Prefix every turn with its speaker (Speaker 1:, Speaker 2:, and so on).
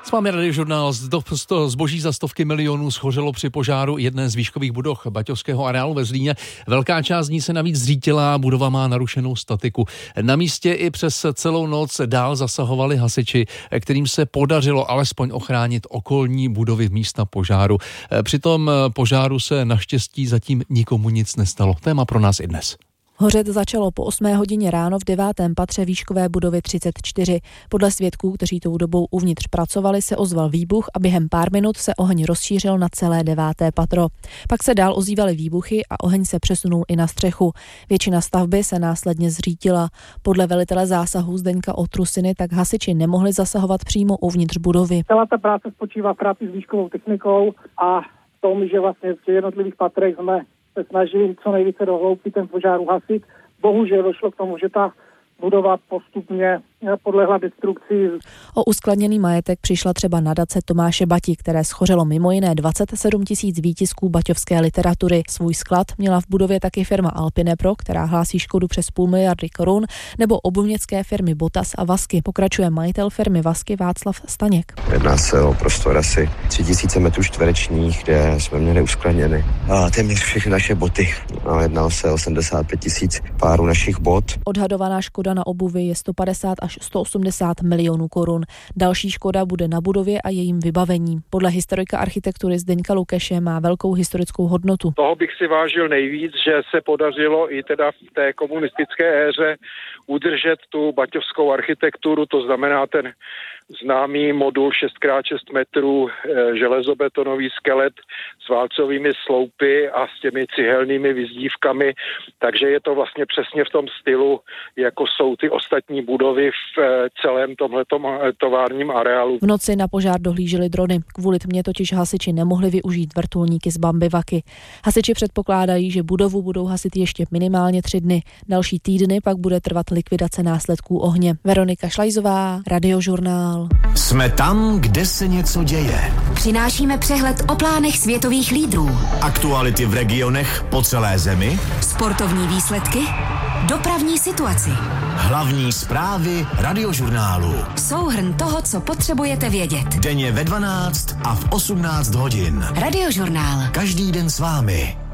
Speaker 1: S vámi Radiožurnál. Zboží za stovky milionů schořelo při požáru jedné z výškových budov baťovského areálu ve Zlíně. Velká část z ní se navíc zřítila, budova má narušenou statiku. Na místě i přes celou noc dál zasahovali hasiči, kterým se podařilo alespoň ochránit okolní budovy v místa požáru. Při tom požáru se naštěstí zatím nikomu nic nestalo. Téma pro nás i dnes.
Speaker 2: Hořet začalo po 8 hodině ráno v 9. patře výškové budovy 34. Podle svědků, kteří tou dobou uvnitř pracovali, se ozval výbuch a během pár minut se oheň rozšířil na celé 9. patro. Pak se dál ozývaly výbuchy a oheň se přesunul i na střechu. Většina stavby se následně zřítila. Podle velitele zásahu Zdeňka Otrusiny tak hasiči nemohli zasahovat přímo uvnitř budovy.
Speaker 3: Celá ta práce spočívá v práci s výškovou technikou a v tom, že vlastně v těch jednotlivých patrech jsme se snažili co nejvíce do hloubky ten požár uhasit. Bohužel došlo k tomu, že ta budova postupně podlehla destrukci.
Speaker 2: O uskladněný majetek přišla třeba nadace Tomáše Bati, které schořelo mimo jiné 27 000 výtisků baťovské literatury. Svůj sklad měla v budově taky firma Alpinepro, která hlásí škodu přes 500 000 korun, nebo obuměcké firmy Botas a Vasky. Pokračuje majitel firmy Vasky Václav Staněk.
Speaker 4: Jedná se o prostor asi 3000 metrů čtverečních, kde jsme měli uskladněny téměř všechny naše boty. Jednalo se o 75 000 párů našich bot.
Speaker 2: Odhadovaná škoda na obuvi je 150 až 180 milionů korun. Další škoda bude na budově a jejím vybavení. Podle historika architektury Zdeňka Lukeše má velkou historickou hodnotu.
Speaker 5: Toho bych si vážil nejvíc, že se podařilo i teda v té komunistické éře udržet tu baťovskou architekturu, to znamená ten známý modul 6x6 metrů železobetonový skelet s válcovými sloupy a s těmi cihelnými vyzdívkami, takže je to vlastně přesně v tom stylu, jako jsou ty ostatní budovy v celém tomhletom továrním areálu.
Speaker 2: V noci na požár dohlíželi drony. Kvůli tmě totiž hasiči nemohli využít vrtulníky z Bambivaky. Hasiči předpokládají, že budovu budou hasit ještě minimálně 3 dny. Další týdny pak bude trvat likvidace následků ohně. Veronika Šlajzová, Radiožurnál.
Speaker 6: Jsme tam, kde se něco děje.
Speaker 7: Přinášíme přehled o plánech světových lídrů.
Speaker 6: Aktuality v regionech po celé zemi.
Speaker 7: Sportovní výsledky. Dopravní situaci.
Speaker 6: Hlavní zprávy Radiožurnálu.
Speaker 7: Souhrn toho, co potřebujete vědět.
Speaker 6: Denně ve 12 a v 18 hodin.
Speaker 7: Radiožurnál.
Speaker 6: Každý den s vámi.